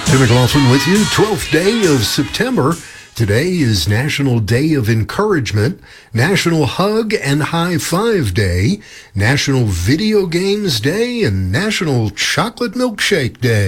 Tim McLaughlin with you. 12th day of September. Today is National Day of Encouragement, National Hug and High Five Day, National Video Games Day, and National Chocolate Milkshake Day.